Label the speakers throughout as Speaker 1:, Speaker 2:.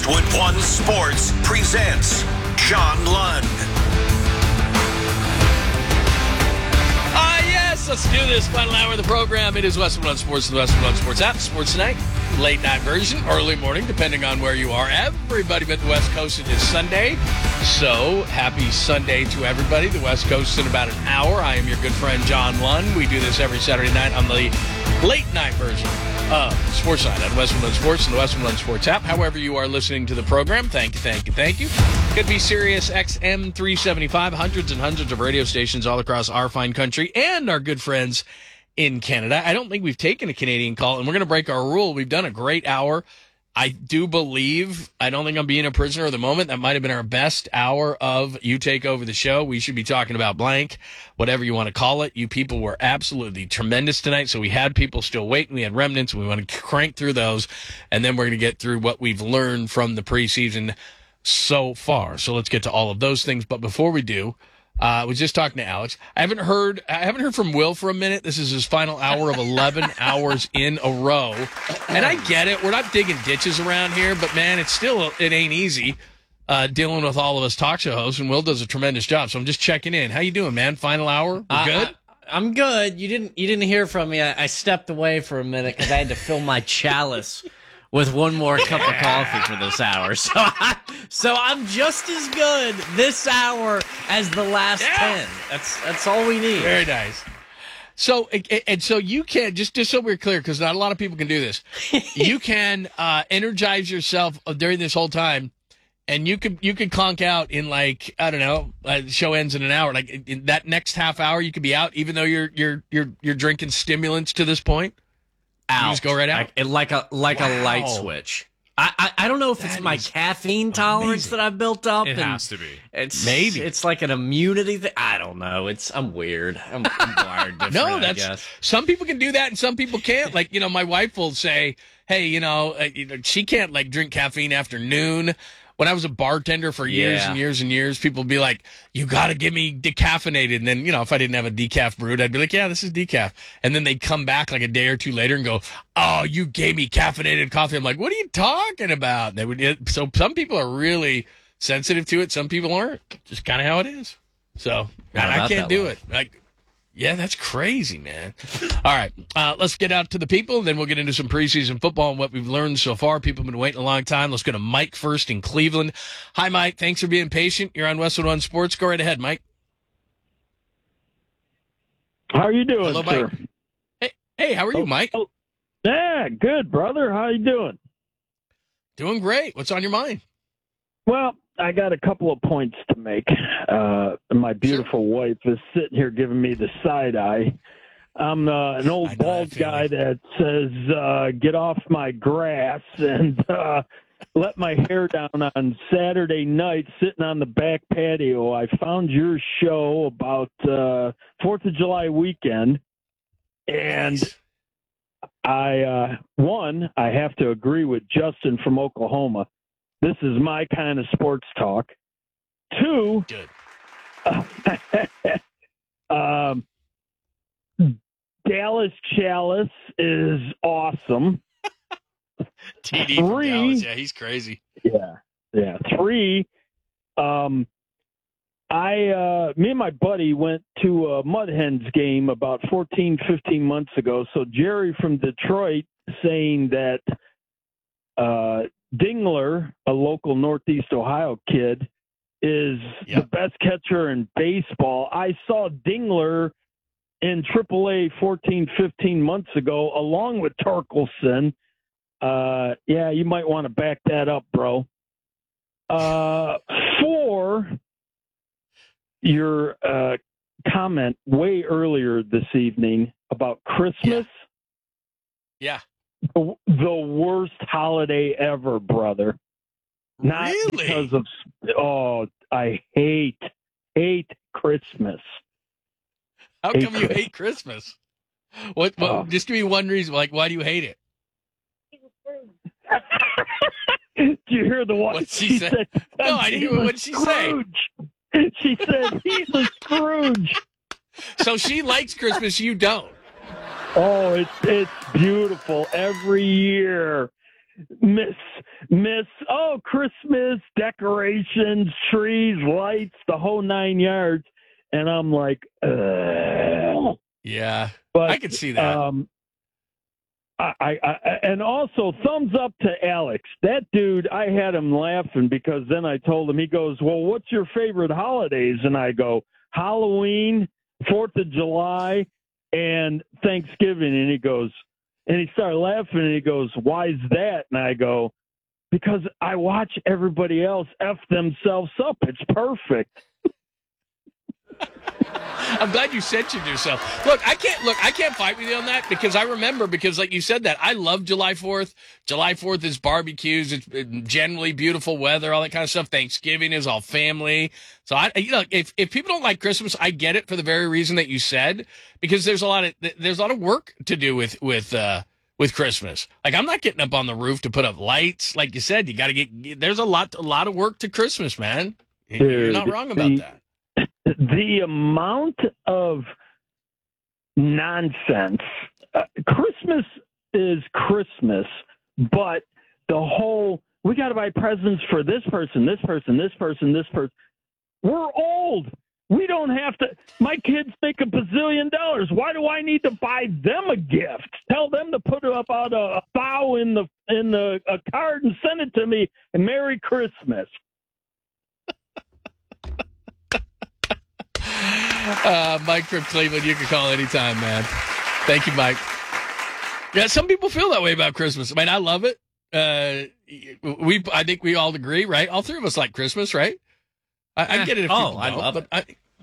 Speaker 1: Westwood One Sports presents John Lund.
Speaker 2: Yes, let's do this. Final hour of the program. It is Westwood One Sports, the Westwood One Sports app. Sports Tonight, late night version, early morning, depending on where you are. Everybody but the West Coast, it is Sunday. So, happy Sunday to everybody. The West Coast in about an hour. I am your good friend, John Lund. We do this every Saturday night on the late night version of Sports Night on Westwood One Sports and the Westwood One Sports app. However you are listening to the program, thank you. Could be Sirius XM 375, hundreds and hundreds of radio stations all across our fine country and our good friends in Canada. I don't think we've taken a Canadian call, and we're going to break our rule. We've done a great hour. I do believe, I don't think I'm being a prisoner of the moment. That might have been our best hour of You Take Over the Show. We should be talking about blank, whatever you want to call it. You people were absolutely tremendous tonight. So we had people still waiting. We had remnants. We want to crank through those. And then we're going to get through what we've learned from the preseason so far. So let's get to all of those things. But before we do, I was just talking to Alex. I haven't heard from Will for a minute. This is his final hour of 11 hours in a row. And I get it. We're not digging ditches around here, but man, it ain't easy dealing with all of us talk show hosts, and Will does a tremendous job. So I'm just checking in. How you doing, man? Final hour? We're good?
Speaker 3: I'm good. You didn't hear from me. I stepped away for a minute because I had to fill my chalice with one more cup of coffee for this hour. So I'm just as good this hour as the last 10. That's all we need.
Speaker 2: Very nice. So, and so you can, just so we're clear, because not a lot of people can do this, you can energize yourself during this whole time, and you could conk out in like, I don't know, the show ends in an hour. Like in that next half hour, you could be out, even though you're drinking stimulants to this point.
Speaker 3: Out.
Speaker 2: You just go right out?
Speaker 3: Like a light switch. I don't know if it's my caffeine tolerance that I've built up.
Speaker 4: It has to be.
Speaker 3: It's like an immunity thing. I don't know. I'm weird. I'm wired different, I guess.
Speaker 2: Some people can do that and some people can't. Like, my wife will say, hey, she can't like drink caffeine after noon. When I was a bartender for years and years and years, people would be like, you got to give me decaffeinated. And then, if I didn't have a decaf brewed, I'd be like, yeah, this is decaf. And then they'd come back like a day or two later and go, oh, you gave me caffeinated coffee. I'm like, what are you talking about? So some people are really sensitive to it. Some people aren't. Just kind of how it is. So I can't do it. Yeah, that's crazy, man. All right, let's get out to the people, then we'll get into some preseason football and what we've learned so far. People have been waiting a long time. Let's go to Mike first in Cleveland. Hi, Mike. Thanks for being patient. You're on Westwood One Sports. Go right ahead, Mike.
Speaker 5: How are you doing,
Speaker 2: Hello,
Speaker 5: sir?
Speaker 2: Mike. Hey, how are you, Mike?
Speaker 5: Yeah, good, brother. How you doing?
Speaker 2: Doing great. What's on your mind?
Speaker 5: Well, I got a couple of points to make. My beautiful wife is sitting here giving me the side eye. I'm an old bald guy that says, get off my grass and let my hair down on Saturday night sitting on the back patio. I found your show about 4th of July weekend, and I have to agree with Justin from Oklahoma. This is my kind of sports talk. 2,
Speaker 2: Good.
Speaker 5: Dallas Chalice is awesome.
Speaker 2: TD from Dallas. Yeah, he's crazy.
Speaker 5: Yeah. 3, me and my buddy went to a Mud Hens game about 14, 15 months ago. So Jerry from Detroit saying that Dingler, a local Northeast Ohio kid, is the best catcher in baseball. I saw Dingler in AAA 14, 15 months ago, along with Torkelson. You might want to back that up, bro. 4, your comment way earlier this evening about Christmas.
Speaker 2: Yeah.
Speaker 5: The worst holiday ever, brother. Not
Speaker 2: really?
Speaker 5: Because of I hate Christmas.
Speaker 2: How come you hate Christmas? What? Just give me one reason. Like, why do you hate it?
Speaker 5: Did you hear the one?
Speaker 2: What she said? No, I didn't hear what she said.
Speaker 5: She said he's a Scrooge.
Speaker 2: So she likes Christmas, you don't.
Speaker 5: Oh, it's beautiful every year. Miss miss, Christmas, decorations, trees, lights, the whole 9 yards. And I'm like,
Speaker 2: Yeah,
Speaker 5: but
Speaker 2: I can see that.
Speaker 5: And also thumbs up to Alex. That dude, I had him laughing because then I told him, he goes, well, what's your favorite holidays? And I go, Halloween, 4th of July, and Thanksgiving. And he goes, and he started laughing and he goes, why is that? And I go, because I watch everybody else F themselves up. It's perfect.
Speaker 2: I'm glad you censored yourself. Look, I can't fight with you on that because I remember, because like you said that, I love July 4th. July 4th is barbecues. It's generally beautiful weather, all that kind of stuff. Thanksgiving is all family. So if people don't like Christmas, I get it for the very reason that you said, because there's a lot of work to do with Christmas. Like, I'm not getting up on the roof to put up lights. Like you said, there's a lot of work to Christmas, man. You're not wrong about that.
Speaker 5: The amount of nonsense. Christmas is Christmas, but the whole, we got to buy presents for this person, this person, this person, this person. We're old. We don't have to. My kids make $1 bazillion. Why do I need to buy them a gift? Tell them to put up out a bow in a card and send it to me. And Merry Christmas.
Speaker 2: Mike from Cleveland, you can call anytime, man. Thank you, Mike. Yeah, some people feel that way about Christmas. I mean, I love it. I think we all agree, right? All three of us like Christmas, right? I get it if people don't.
Speaker 3: I love it.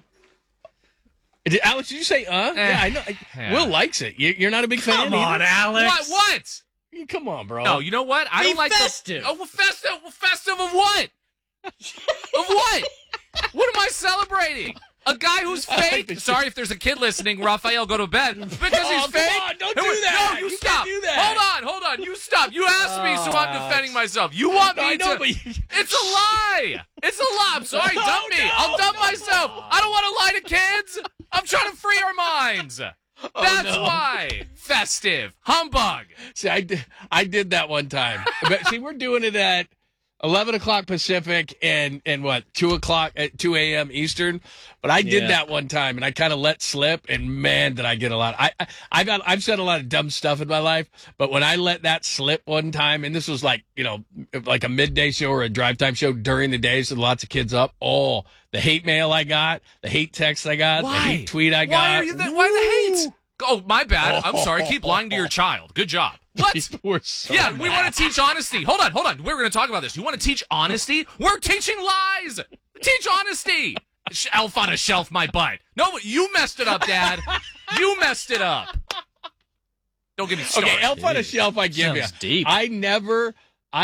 Speaker 2: Alex, did you say, Yeah, I know.
Speaker 3: Yeah.
Speaker 2: Will likes it. You're not a big fan
Speaker 3: Come on,
Speaker 2: either?
Speaker 3: Alex.
Speaker 4: What?
Speaker 2: Come on, bro.
Speaker 4: No, you know what? I don't like
Speaker 3: festive.
Speaker 4: Festive. Well, festive of what? Of what? What am I celebrating? A guy who's fake? Sorry if there's a kid listening, Raphael, go to bed. Because he's fake?
Speaker 2: Come on, don't do that.
Speaker 4: No, you
Speaker 2: can't
Speaker 4: stop.
Speaker 2: do that.
Speaker 4: Hold on. You stop. You asked me, so I'm defending myself. You want me to... It's a lie. It's a lie. I'm sorry. Dump me. I'll dump myself. I don't want to lie to kids. I'm trying to free our minds. That's why. Festive. Humbug.
Speaker 2: See, I did that one time. But see, we're doing it at 11 o'clock Pacific and what, 2 a.m. Eastern. But I did that one time, and I kind of let slip, and man, did I get a lot. I've said a lot of dumb stuff in my life, but when I let that slip one time, and this was like a midday show or a drive time show during the day, so lots of kids up. Oh, the hate mail I got, the hate text I got, the hate tweet I got.
Speaker 4: Why the hate? Oh, my bad. I'm sorry. Keep lying to your child. Good job. What?
Speaker 2: We're so
Speaker 4: yeah, we want to teach honesty. Hold on. We're going to talk about this. You want to teach honesty? We're teaching lies. Teach honesty. Elf on a shelf, my butt. No, you messed it up, Dad. You messed it up. Don't get me started.
Speaker 2: Okay, Elf on a Shelf, I give you.
Speaker 3: Deep.
Speaker 2: I never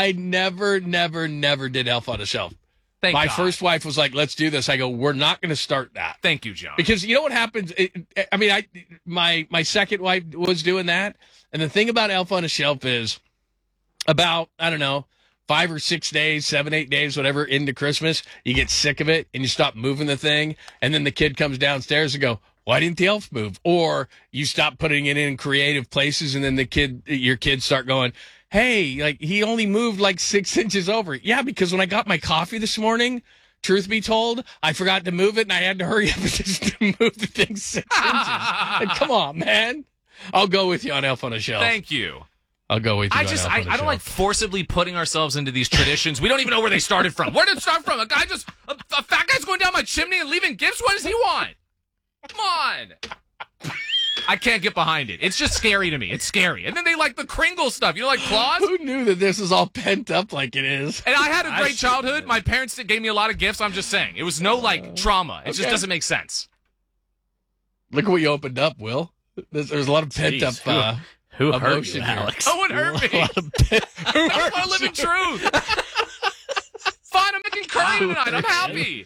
Speaker 2: did Elf on a Shelf.
Speaker 4: Thank
Speaker 2: My
Speaker 4: God.
Speaker 2: first wife was like, let's do this. I go, we're not going to start that.
Speaker 4: Thank you, John.
Speaker 2: Because you know what happens? My second wife was doing that. And the thing about Elf on a Shelf is about, 5 or 6 days, 7, 8 days, whatever, into Christmas, you get sick of it and you stop moving the thing. And then the kid comes downstairs and go, why didn't the elf move? Or you stop putting it in creative places and then your kids start going, hey, like he only moved like 6 inches over. Yeah, because when I got my coffee this morning, truth be told, I forgot to move it and I had to hurry up and just move the thing 6 inches. Like, come on, man. I'll go with you on Elf on a Shelf.
Speaker 4: Thank you.
Speaker 2: I'll go with you.
Speaker 4: I don't like forcibly putting ourselves into these traditions. We don't even know where they started from. Where did it start from? A fat guy's going down my chimney and leaving gifts? What does he want? Come on. I can't get behind it. It's just scary to me. It's scary. And then they like the Kringle stuff. You know, like claws?
Speaker 2: Who knew that this is all pent up like it is?
Speaker 4: And I had a great childhood. My parents gave me a lot of gifts. I'm just saying. It was no, trauma. It just doesn't make sense.
Speaker 2: Look at what you opened up, Will. There's a lot of pent up
Speaker 3: Who hurt
Speaker 2: emotion
Speaker 3: you,
Speaker 2: here.
Speaker 3: Alex?
Speaker 4: No one hurt me. That's my living truth. Fine, I'm making curry tonight. I'm happy.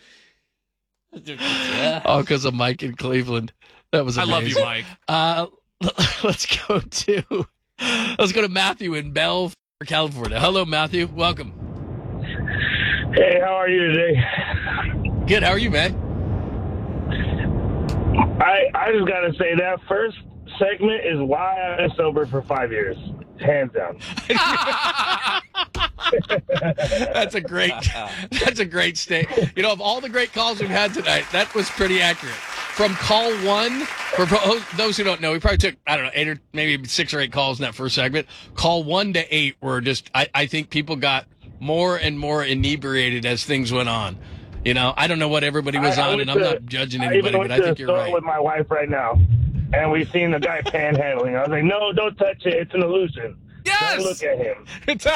Speaker 2: All because of Mike in Cleveland. That was amazing.
Speaker 4: I love you, Mike.
Speaker 2: Let's go to Matthew in Bell, California. Hello, Matthew. Welcome.
Speaker 5: Hey, how are you today?
Speaker 2: Good. How are you, man?
Speaker 5: I just got to say that first segment is why I've been sober for 5 years. Hands down.
Speaker 2: That's a great state. You know, of all the great calls we've had tonight, that was pretty accurate. From call one, for those who don't know, we probably took, I don't know, 8 or maybe 6 or 8 calls in that first segment. Call 1 to 8 were just, I think people got more and more inebriated as things went on. You know, I don't know what everybody was on, and I'm not judging anybody, but I think you're right.
Speaker 6: With my wife right now, and we've seen the guy panhandling. I was like, no, don't touch it. It's an illusion.
Speaker 4: Yes!
Speaker 6: Don't look at him.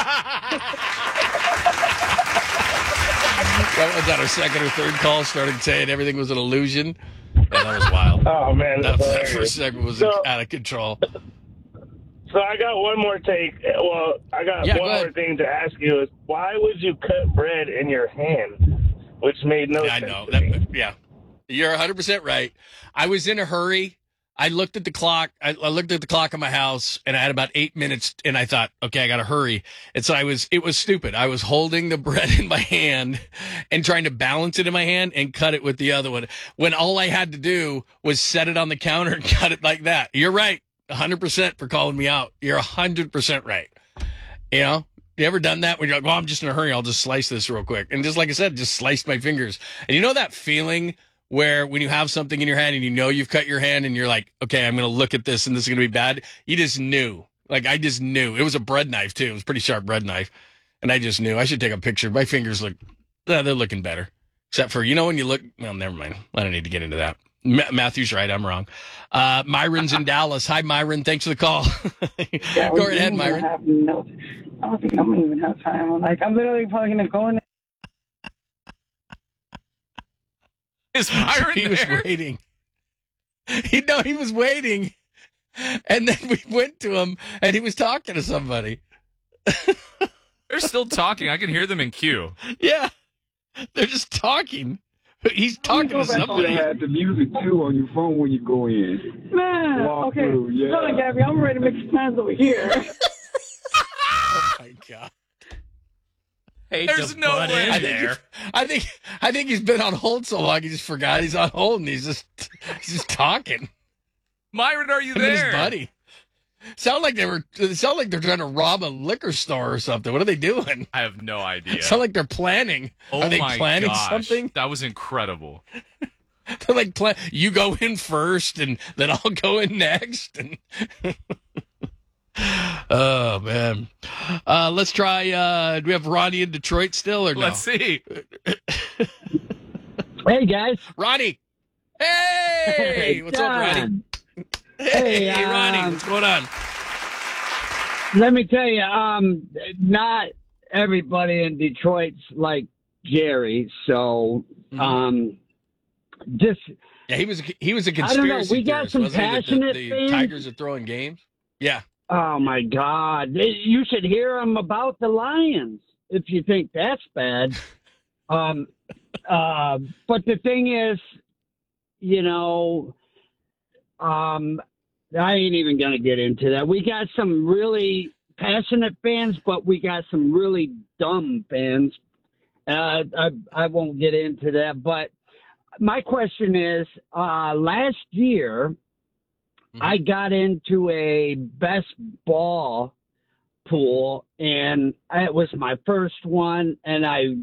Speaker 2: That was our second or third call, started saying everything was an illusion. Yeah, that was wild.
Speaker 6: Oh, man.
Speaker 2: That first segment was out of control.
Speaker 6: So I got one more take. Well, I got one more thing to ask you is why would you cut bread in your hand, which made no sense to me.
Speaker 2: Yeah, you're 100% right. I was in a hurry. I looked at the clock. I looked at the clock in my house, and I had about 8 minutes, and I thought, okay, I got to hurry. And so it was stupid. I was holding the bread in my hand and trying to balance it in my hand and cut it with the other one, when all I had to do was set it on the counter and cut it like that. You're right, 100% for calling me out. You're 100% right. You know, you ever done that when you're like, well, I'm just in a hurry. I'll just slice this real quick. And just like I said, just sliced my fingers. And you know that feeling where when you have something in your hand and you know you've cut your hand and you're like, okay, I'm going to look at this and this is going to be bad. You just knew. Like, I just knew. It was a bread knife, too. It was a pretty sharp bread knife. And I just knew. I should take a picture. My fingers look, they're looking better. Except for, you know, when you look, well, never mind. I don't need to get into that. Matthew's right. I'm wrong. Myron's in Dallas. Hi, Myron. Thanks for the call.
Speaker 7: Yeah,
Speaker 2: go ahead, Myron.
Speaker 7: I don't think I'm going to even have time. I'm literally probably going to go in.
Speaker 4: Is Myron
Speaker 2: He
Speaker 4: there?
Speaker 2: was waiting. He was waiting. And then we went to him, and he was talking to somebody.
Speaker 4: They're still talking. I can hear them in queue.
Speaker 2: Yeah. They're just talking. He's talking to somebody.
Speaker 8: You had the music, too, on your phone when you go in.
Speaker 7: Man,
Speaker 8: Walk
Speaker 7: okay.
Speaker 8: through, yeah.
Speaker 7: Hold on, Gabby. I'm ready to make some plans over here.
Speaker 2: Oh, my God.
Speaker 4: There's no way there.
Speaker 2: I think he's been on hold so long he just forgot he's on hold and he's just talking.
Speaker 4: Myron, are you
Speaker 2: Him and
Speaker 4: there?
Speaker 2: his buddy. Sound like they're trying to rob a liquor store or something. What are they doing?
Speaker 4: I have no idea.
Speaker 2: Sound like they're planning.
Speaker 4: Oh
Speaker 2: Are they
Speaker 4: my
Speaker 2: planning
Speaker 4: gosh.
Speaker 2: something?
Speaker 4: That was incredible.
Speaker 2: They're like, you go in first and then I'll go in next. And oh, man. Let's try, do we have Ronnie in Detroit still or no?
Speaker 4: Let's see.
Speaker 9: Hey, guys.
Speaker 2: Ronnie. Hey. What's up, Ronnie? Hey, Ronnie. What's going on?
Speaker 9: Let me tell you, not everybody in Detroit's like Jerry, so just
Speaker 2: yeah, he was a conspiracy
Speaker 9: I don't know. We got
Speaker 2: theorist,
Speaker 9: some
Speaker 2: wasn't he, that
Speaker 9: passionate
Speaker 2: the
Speaker 9: fans.
Speaker 2: Tigers are throwing games. Yeah.
Speaker 9: Oh my God! You should hear them about the Lions if you think that's bad. But the thing is, you know, I ain't even going to get into that. We got some really passionate fans, but we got some really dumb fans. I won't get into that. But my question is, last year, I got into a best ball pool, and it was my first one, and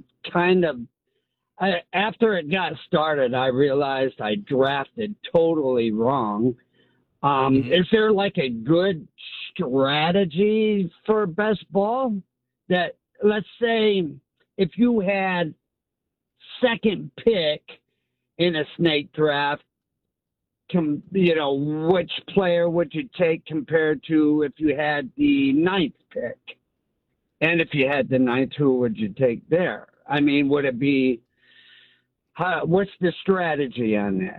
Speaker 9: after it got started, I realized I drafted totally wrong. Is there like a good strategy for best ball that, let's say, if you had second pick in a snake draft, which player would you take compared to if you had the ninth pick? And if you had the ninth, who would you take there? I mean, would it be, what's the strategy on that?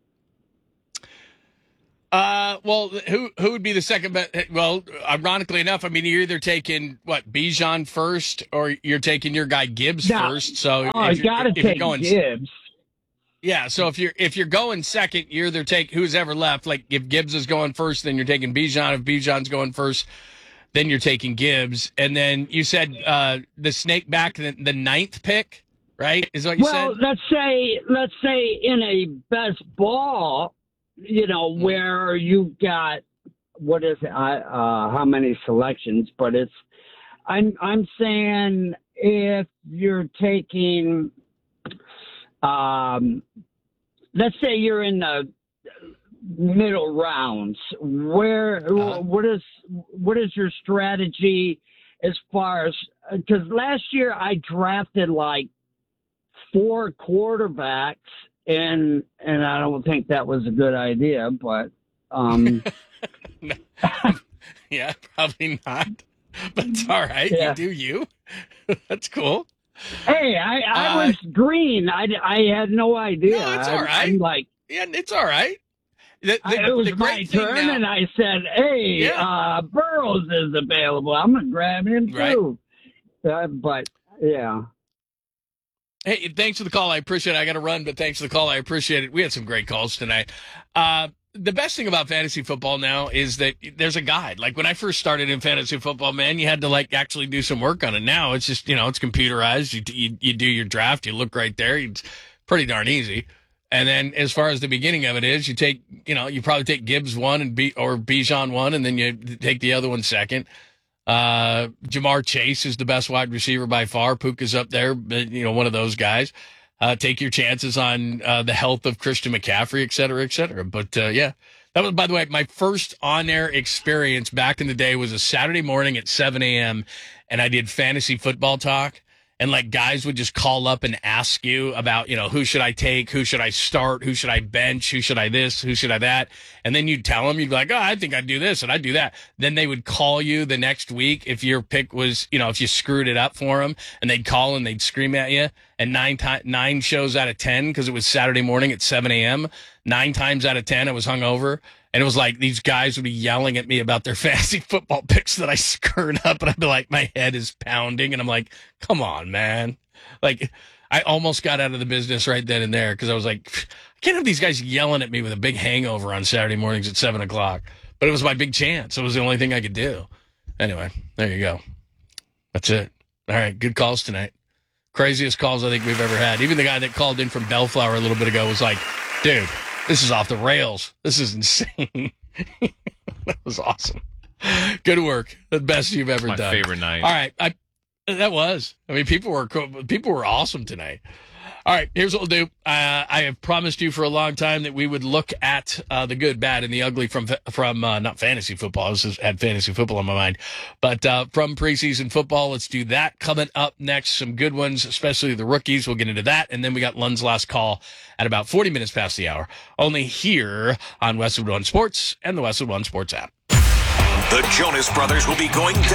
Speaker 2: Well, who would be the second best? Well, ironically enough, I mean, you're either taking Bijan first, or you're taking your guy Gibbs first. So
Speaker 9: you got to take Gibbs.
Speaker 2: Yeah. So if you're going second, you either take who's ever left. Like if Gibbs is going first, then you're taking Bijan. If Bijan's going first, then you're taking Gibbs. And then you said the snake back the ninth pick, right? Is what you said?
Speaker 9: Well, let's say in a best ball, where you've got, how many selections, but I'm saying if you're taking, let's say you're in the middle rounds, what is your strategy as far as, because last year I drafted like 4 quarterbacks, and I don't think that was a good idea, but
Speaker 2: yeah, probably not. But it's all right.
Speaker 9: Yeah.
Speaker 2: You do you. That's cool.
Speaker 9: Hey, I was green. I had no idea.
Speaker 2: No, it's all right.
Speaker 9: I'm like,
Speaker 2: yeah, it's all right.
Speaker 9: it was my turn, and I said, "Hey, Burrows is available. I'm gonna grab him too." But yeah.
Speaker 2: Hey, thanks for the call. I appreciate it. I got to run, but thanks for the call. I appreciate it. We had some great calls tonight. The best thing about fantasy football now is that there's a guide. Like when I first started in fantasy football, man, you had to like actually do some work on it. Now it's just, it's computerized. You do your draft. You look right there. It's pretty darn easy. And then as far as the beginning of it is, you take, you probably take Gibbs 1 or Bijan 1, and then you take the other one second. Jamar Chase is the best wide receiver by far. Puka's up there, but, one of those guys. Take your chances on the health of Christian McCaffrey, et cetera, et cetera. But, yeah, that was, by the way, my first on-air experience back in the day was a Saturday morning at 7 a.m., and I did fantasy football talk. And, like, guys would just call up and ask you about, who should I take? Who should I start? Who should I bench? Who should I this? Who should I that? And then you'd tell them, you'd be like, oh, I think I'd do this and I'd do that. Then they would call you the next week if your pick was, if you screwed it up for them, and they'd call and they'd scream at you. And 9 shows out of 10, because it was Saturday morning at 7 a.m., 9 times out of 10, I was hungover. And it was like these guys would be yelling at me about their fantasy football picks that I screwed up. And I'd be like, my head is pounding. And I'm like, come on, man. Like, I almost got out of the business right then and there, because I was like, I can't have these guys yelling at me with a big hangover on Saturday mornings at 7 o'clock. But it was my big chance. It was the only thing I could do. Anyway, there you go. That's it. All right, good calls tonight. Craziest calls I think we've ever had. Even the guy that called in from Bellflower a little bit ago was like, dude, this is off the rails. This is insane. That was awesome. Good work. The best you've ever done.
Speaker 4: My favorite night.
Speaker 2: All right. That was. I mean, people were awesome tonight. All right. Here's what we'll do. I have promised you for a long time that we would look at the good, bad, and the ugly from not fantasy football. I just had fantasy football on my mind, but from preseason football. Let's do that. Coming up next, some good ones, especially the rookies. We'll get into that, and then we got Lund's last call at about 40 minutes past the hour. Only here on Westwood One Sports and the Westwood One Sports app.
Speaker 1: The Jonas Brothers will be going